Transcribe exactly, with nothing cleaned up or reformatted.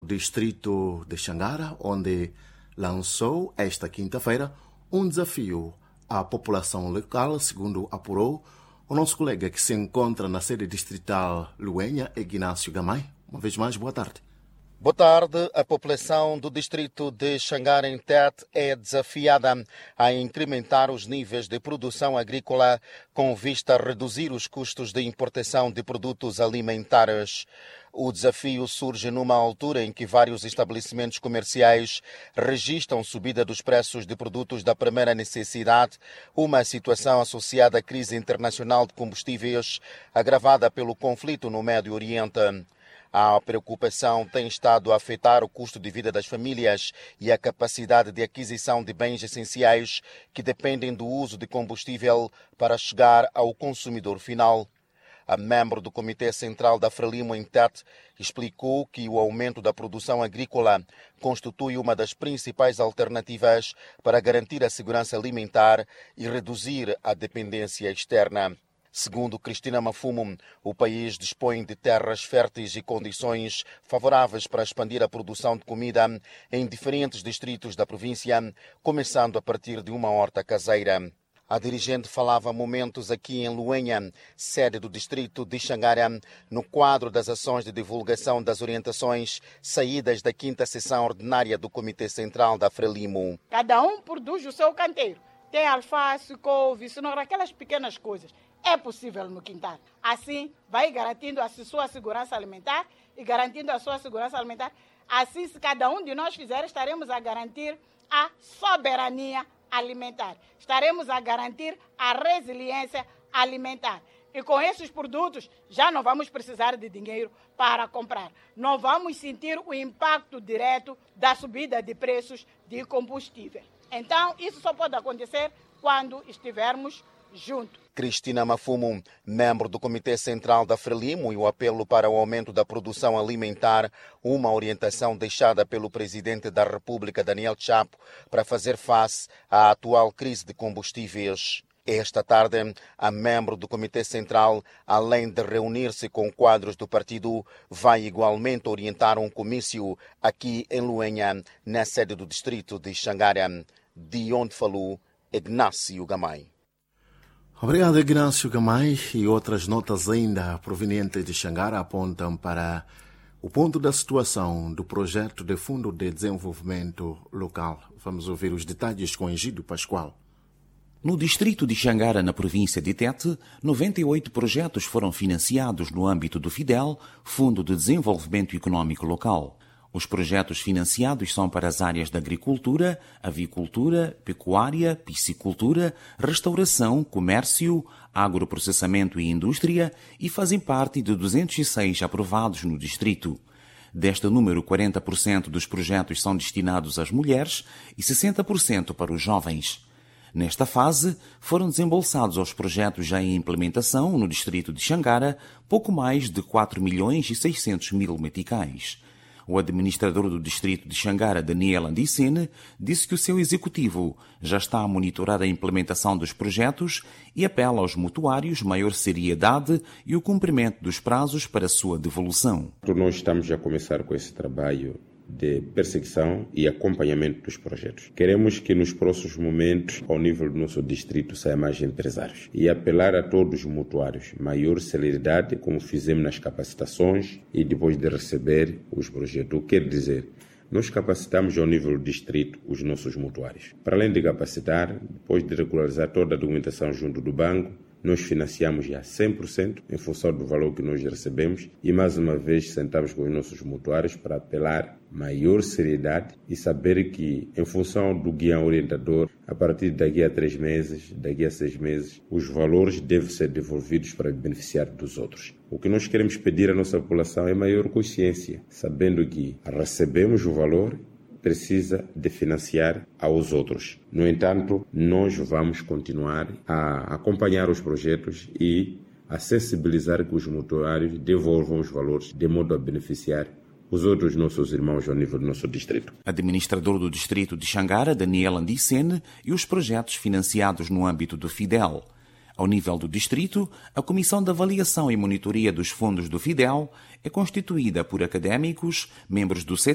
distrito de Xangara, onde lançou esta quinta-feira um desafio à população local, segundo apurou o nosso colega que se encontra na sede distrital Luenha, Ignácio Gamay. Uma vez mais, boa tarde. Boa tarde. A população do distrito de Xangara em Tete é desafiada a incrementar os níveis de produção agrícola com vista a reduzir os custos de importação de produtos alimentares. O desafio surge numa altura em que vários estabelecimentos comerciais registram subida dos preços de produtos da primeira necessidade, uma situação associada à crise internacional de combustíveis agravada pelo conflito no Médio Oriente. A preocupação tem estado a afetar o custo de vida das famílias e a capacidade de aquisição de bens essenciais que dependem do uso de combustível para chegar ao consumidor final. A membro do Comitê Central da Frelimo em Tete explicou que o aumento da produção agrícola constitui uma das principais alternativas para garantir a segurança alimentar e reduzir a dependência externa. Segundo Cristina Mafumo, o país dispõe de terras férteis e condições favoráveis para expandir a produção de comida em diferentes distritos da província, começando a partir de uma horta caseira. A dirigente falava há momentos aqui em Luenha, sede do distrito de Xangara, no quadro das ações de divulgação das orientações saídas da quinta sessão ordinária do Comitê Central da Frelimo. Cada um produz o seu canteiro. Tem alface, couve, cenoura, aquelas pequenas coisas. É possível no quintal. Assim, vai garantindo a sua segurança alimentar e garantindo a sua segurança alimentar. Assim, se cada um de nós fizer, estaremos a garantir a soberania alimentar. Estaremos a garantir a resiliência alimentar. E com esses produtos, já não vamos precisar de dinheiro para comprar. Não vamos sentir o impacto direto da subida de preços de combustível. Então, isso só pode acontecer quando estivermos juntos. Cristina Mafumo, membro do Comitê Central da Frelimo, e o apelo para o aumento da produção alimentar, uma orientação deixada pelo Presidente da República, Daniel Chapo, para fazer face à atual crise de combustíveis. Esta tarde, a membro do Comitê Central, além de reunir-se com quadros do partido, vai igualmente orientar um comício aqui em Luenha, na sede do distrito de Xangara, de onde falou Ignácio Gamay. Obrigado, Ignácio Gamay. E outras notas ainda provenientes de Xangara apontam para o ponto da situação do projeto de Fundo de Desenvolvimento Local. Vamos ouvir os detalhes com Egidio Pascoal. No distrito de Xangara, na província de Tete, noventa e oito projetos foram financiados no âmbito do FIDEL, Fundo de Desenvolvimento Econômico Local. Os projetos financiados são para as áreas da agricultura, avicultura, pecuária, piscicultura, restauração, comércio, agroprocessamento e indústria e fazem parte de duzentos e seis aprovados no distrito. Deste número, quarenta por cento dos projetos são destinados às mulheres e sessenta por cento para os jovens. Nesta fase, foram desembolsados aos projetos já em implementação no distrito de Xangara pouco mais de quatro milhões e seiscentos mil meticais. O administrador do distrito de Xangara, Daniel Andicene, disse que o seu executivo já está a monitorar a implementação dos projetos e apela aos mutuários maior seriedade e o cumprimento dos prazos para sua devolução. Nós estamos a começar com esse trabalho de perseguição e acompanhamento dos projetos. Queremos que nos próximos momentos, ao nível do nosso distrito, saiam mais empresários e apelar a todos os mutuários, maior celeridade, como fizemos nas capacitações e depois de receber os projetos. O que quer dizer? Nós capacitamos ao nível do distrito os nossos mutuários. Para além de capacitar, depois de regularizar toda a documentação junto do banco, nós financiamos já cem por cento em função do valor que nós recebemos e mais uma vez sentamos com os nossos mutuários para apelar maior seriedade e saber que em função do guião orientador, a partir de daqui a três meses, daqui a seis meses, os valores devem ser devolvidos para beneficiar dos outros. O que nós queremos pedir à nossa população é maior consciência, sabendo que recebemos o valor, precisa de financiar aos outros. No entanto, nós vamos continuar a acompanhar os projetos e a sensibilizar que os mutuários devolvam os valores de modo a beneficiar os outros nossos irmãos ao nível do nosso distrito. Administrador do distrito de Xangara, Daniel Andicene, e os projetos financiados no âmbito do FIDEL. Ao nível do distrito, a Comissão de Avaliação e Monitoria dos Fundos do FIDEL é constituída por académicos, membros do C